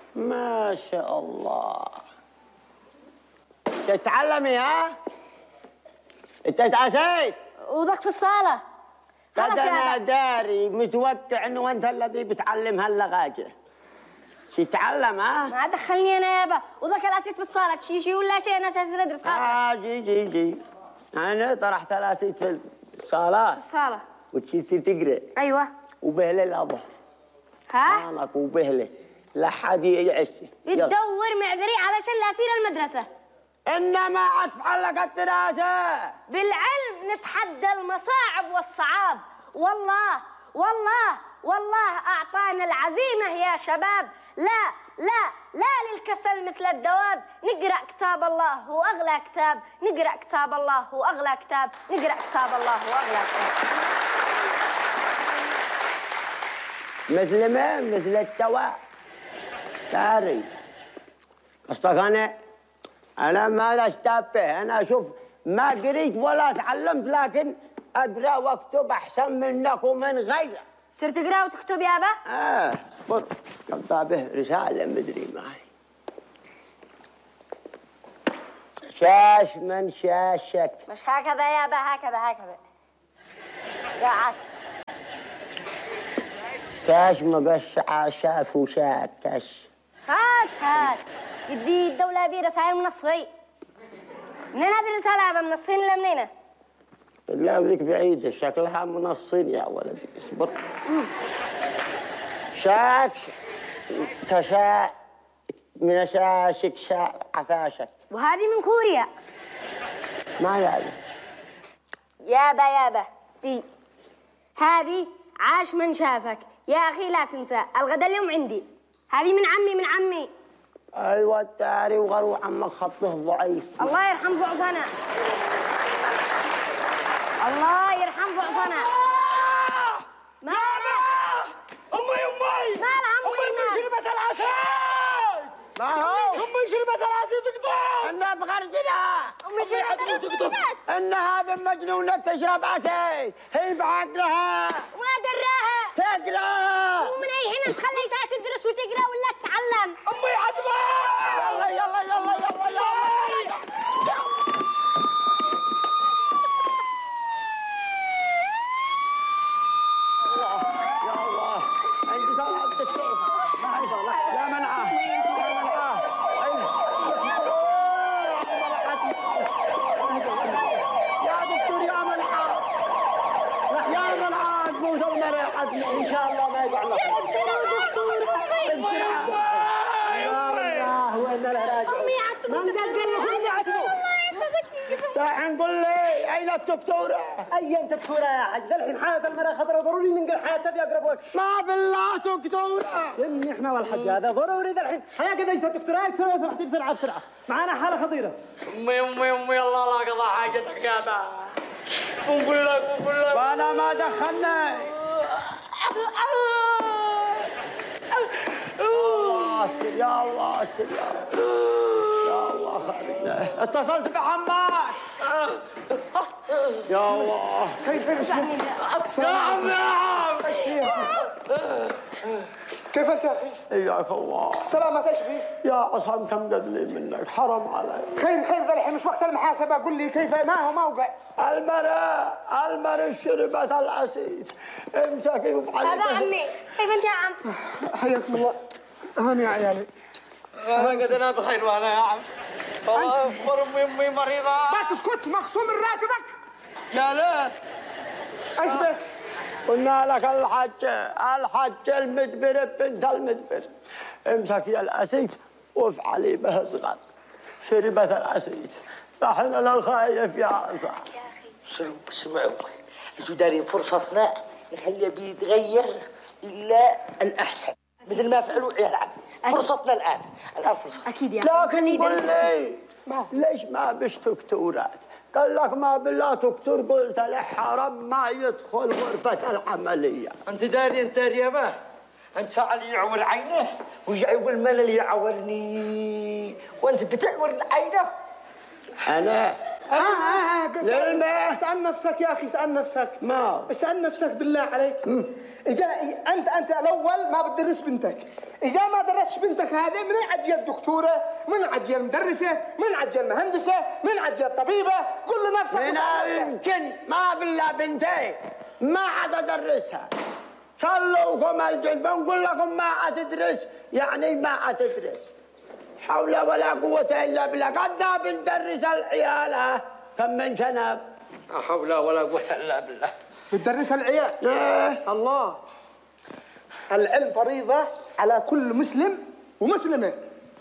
ما شاء الله. شو تتعلمي ها؟ انت اتعشيت؟ وذاك في الصالة. خلاص انا داري متوقع انه انت الذي بتعلم هاللغاجة. شو تتعلم ها؟ ما دخلني انا يابا، وذاك الاسيت في الصالة شي ولا شيء، انا جالس ندرس خاطر. جي انا طرحت الاسيت في الصالة. في الصالة. وتصير تقرا. ايوه. وبهله الابو. ها؟ مالك وبهله لا حد يعس. بتدور معذري علشان لا اسير المدرسة. انما اتفعل لك الدراسة. بالعلم نتحدى المصاعب والصعاب، والله والله والله اعطانا العزيمة يا شباب. لا لا لا للكسل مثل الدواب. نقرأ كتاب الله هو اغلى كتاب، نقرأ كتاب الله هو اغلى كتاب، نقرأ كتاب الله هو اغلى كتاب. مثل ما مثل التوا تاري. قصدك انا ما اشتبه، انا اشوف ما قريت ولا تعلمت، لكن اقرا واكتب احسن منك ومن غيرك. صرت تقرا وتكتب يابا؟ اصبر كتابه رساله مدري معي. شاش من شاشك. مش هكذا يابا، هكذا يا عكس. كاش مقشعة شاف وشاك كاش. هات يدي الدولة بي رسائل منصي. منين هذه الرسالة يابا، من الصين ولا منين؟ لا ذيك بعيدة شكلها من الصين يا ولدي. اصبر. شاك كشاء من شاشك شاء عفاشك. وهذه من كوريا. ما يعني يابا دي هذه عاش من شافك يا أخي، لا تنسى الغدا اليوم عندي. هذه من عمي. ايوه التاري وغرو عمك خطه ضعيف. الله يرحم ضعفنا، الله يرحم ضعفنا. مالها؟ امي مالها امي شربت العسل. ما هو امي شربت العسل تقطع. انا بغرجلها. امي شربت ان هذا مجنونه تشرب عسل، هي بعقلها وما دراها تقرا. ومن اي هنا تخليتها تدرس وتقرا ولا تتعلم؟ امي عدمه. يلا يا الله انت طالع الدكتور. يا منعه يا دكتور يا منعه تموت المرأة ان شاء الله ما يقع لك. يا دكتور يا الله وين راجعون. من قال لك الحين قل لي اين الدكتوره؟ اي انت دكتوره يا حاج؟ الحين حاله المراه خطره ضروري ننقل حياتها في اقرب وقت. ما بالله دكتوره. يمني احنا والحج هذا ضروري الحين حياه قد ايش الدكتوره؟ دكتوره لو سمحتي بسرعه معانا حاله خطيره. امي الله لا قضى حاجتك يا با. ونقول لك وانا ما دخلنا. يا الله استر يا الله خالدنا. اتصلت بعمك يا الله. خير يا عم كيف انت يا اخي؟ اياك الله. سلامة ايش فيه؟ يا عصام كم قدلي منك حرام عليك. خير ذا الحين مش وقت المحاسبة. قل لي كيف ما هو موقع؟ المرأة شربت العسيد. امسكي وافعلي. هذا عمي. كيف انت يا عم؟ حياكم الله. هاني يا عيالي. انا قد انا بخير وانا يا عم. اخبر امي مريضة. بس اسكت مخصوم من راتبك. جالس. ايش بك؟ قلنا لك الحج المدبر بنت المدبر. امسكي العسيد وافعلي به صغر. شربت العسيد. نحن لو خايف يا عصام. اسمعوا انتوا دارين فرصتنا نخليه بيتغير الا الاحسن مثل ما فعلوا عيال عم. فرصتنا الان فرصه. اكيد يا لكن قل لي ليش ما بش دكتورات؟ قال لك ما بالله دكتور. قلت له حرام ما يدخل غرفة العملية. انت داري يا باه. انت اللي يعور عينه ويقول من اللي يعورني وانت بتعور عينه. أنا اسأل نفسك يا أخي، اسأل نفسك. ما اسأل نفسك بالله عليك. إذا أنت الأول ما بتدرس بنتك، إذا ما درستش بنتك هذه من عجل الدكتورة، من عجل المدرسة، من عجل المهندسة، من عجل الطبيبة، كل نفسك. أنا يمكن ما بالله بنتي ما عاد أدرسها. خلوكم الجن بنقول لكم ما عتدرس، يعني ما عتدرس. حول ولا قوة إلا بالله. قد بندرس العيال كم من شنب. لا حول ولا قوة إلا بالله. بتدرس العيال؟ الله. العلم فريضة على كل مسلم ومسلمة.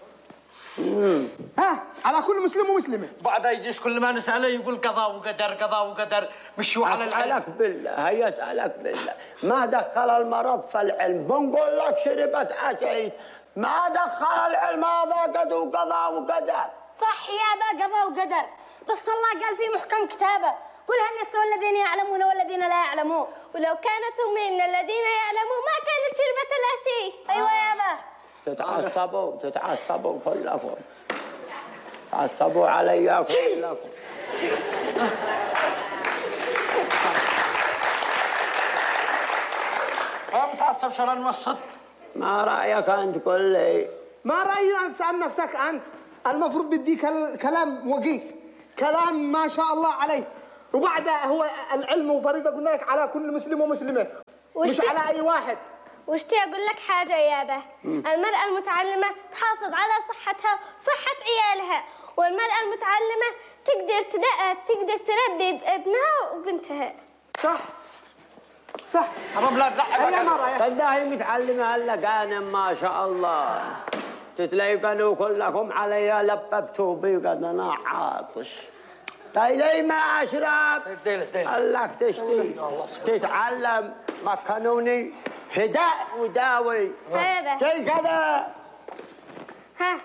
على كل مسلم ومسلمة. بعدها يجيش كل ما نسأله يقول قضاء وقدر قضاء وقدر، مشوا على العلم. أسألك بالله، هي أسألك بالله، ما دخل المرض في العلم. بنقول لك شربت عسيت، ما دخل العلم هذا قضاء وقدر. صح يابا قضاء وقدر، بس الله قال في محكم كتابه: قل هل يستوي الذين يعلمون والذين لا يعلمون، ولو كانت أمي من الذين يعلمون ما كانت شربت العسيت. أيوة يابا. تتعصبوا كلكم، تعصبوا علي كلكم. ما متعصب شلون نوسط؟ ما رأيك أنت قل لي؟ ما رأيي أنت؟ سأل نفسك أنت. المفروض بديك كلام وقيس، كلام ما شاء الله عليه. وبعدها هو العلم فريضة قلنا لك على كل مسلم ومسلمة، مش على أي واحد. وشتي أقول لك حاجة يابا، المرأة المتعلمة تحافظ على صحتها وصحة عيالها، والمرأة المتعلمة تقدر تربي ابنها وبنتها. صح. حرام لا تلعب. هي ما رأيك؟ فالله متعلمة هلا كان ما شاء الله. تتلاقوا كلكم علي لببتوا بي قد أنا عاطش. لي ما أشرب. قال لك تشتي تتعلم مكنوني هداء وداوي. هذا زي كذا. ها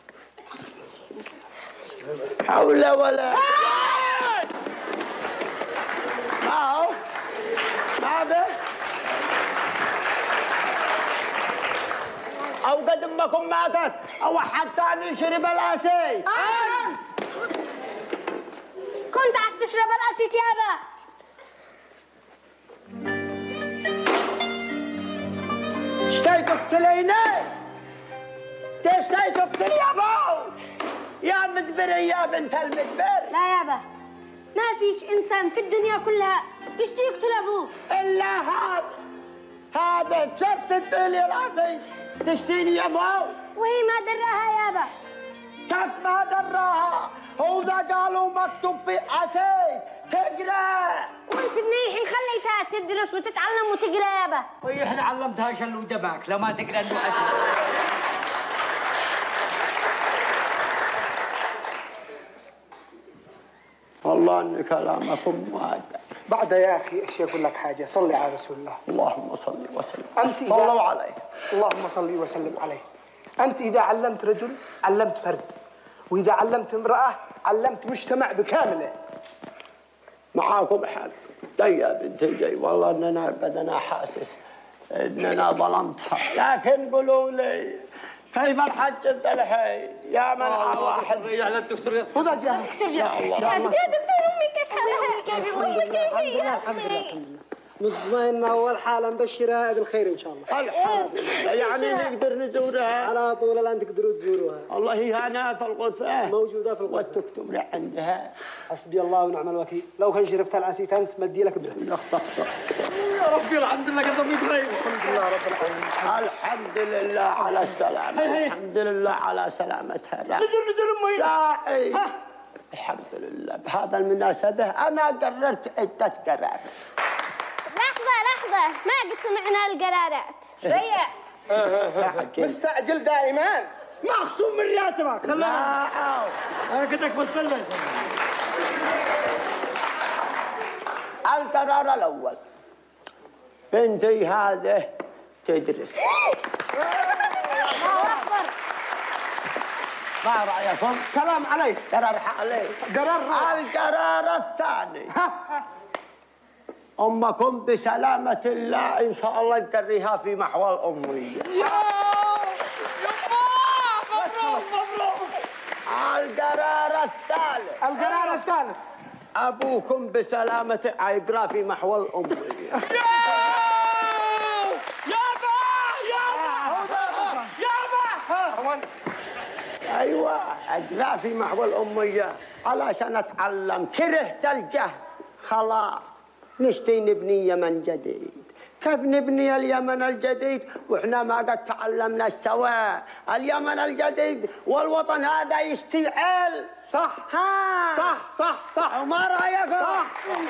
حول ولا ما به أو قد أمكم ماتت أو حتى نشرب الأسيت. كنت عم تشرب الأسيت يابا. تشتي تقتليني؟ تشتي تقتلي يا بو؟ يا مدبري يا بنت المدبر. لا يابا، ما فيش إنسان في الدنيا كلها يشتي يقتل أبوه إلا هذا صرت تقتلي الأسيت تشتيني يا بو. وهي ما دراها يابا. كيف ما دراها؟ هو ذا قالوا مكتوب في أسيت تقرأ. وانت منيح خليتها تدرس وتتعلم وتقرا يابا. وهي احنا علمتها شلو دمك لو ما تقرا انه اسد. والله ان كلامكم واقع. بعد يا اخي ايش اقول لك حاجه، صلي على رسول الله. اللهم صل وسلم. انت صلوا عليه. اللهم صل وسلم عليه. انت اذا علمت رجل علمت فرد، واذا علمت امراه علمت مجتمع بكامله. معاكم حق. يا بنتي جاي والله اننا قد انا حاسس اننا ظلمتها، لكن قولوا لي كيف الحج الحين يا من واحد يا الدكتور خذ جاهز. يا دكتور أمي كيف حالها؟ كيف أمي كيف هي؟ مطمئنة أول حالة مبشرة بالخير إن شاء الله. الحمد لله. يعني نقدر نزورها على طول الآن تقدروا تزوروها. الله هي هنا في الغرفة موجودة في الغرفة. والتكتب لي عندها. حسبي الله ونعم الوكيل. لو كان شربت العسيت أنت مدي لك بره. نخطخطخ. يا ربي الحمد لله قد ضميت لي. الحمد لله رب العالمين. الحمد لله على السلامة. الحمد لله على سلامتها. نزل أمي. راعي. الحمد لله. بهذا المناسبة أنا قررت عدة قرارات. لحظة ما قد سمعنا القرارات. شوية. مستعجل دائما. مخصوم من راتبك. لا أنا كنت أكبس بالبيت. القرار الأول بنتي هذه تدرس. الله أكبر. ما رأيكم؟ سلام عليك. قرار عليه. القرار الثاني أمكم بسلامة الله إن شاء الله نقريها في محو الأمية. القرار الثالث مكانك. ابوكم بسلامة يقرا في محو الام. ايوه اقرا في محو الاميه علشان اتعلم. كرهت الجهل خلاص نشتي نبني يمن جديد. كيف نبني اليمن الجديد واحنا ما قد تعلمنا سوا؟ اليمن الجديد والوطن هذا يستعل. صح ها صح صح صح. وما رايكم؟ صح.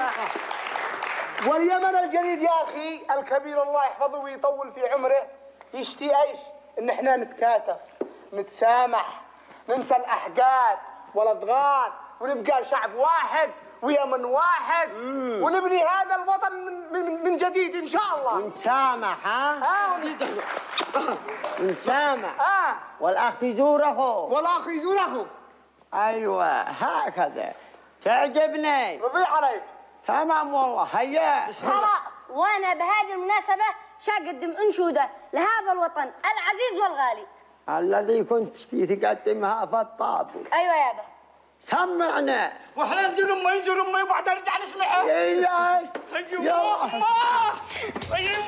واليمن الجديد يا اخي الكبير الله يحفظه ويطول في عمره يشتي ايش؟ ان احنا نتكاتف، نتسامح، ننسى الاحقاد والاضغان ونبقى شعب واحد ويمن واحد ونبني هذا الوطن من جديد ان شاء الله. نتسامح. ها نتسامح. والاخ يزوره والاخ يزوره. ايوه هكذا تعجبني. رضي عليك. تمام والله. هيا خلاص. وانا بهذه المناسبه شاقدم انشوده لهذا الوطن العزيز والغالي الذي كنت تقدمها في الطابور. ايوه يابا سمعنا. واحنا نزور امي وبعدين نرجع نسمعها. ايوه يلا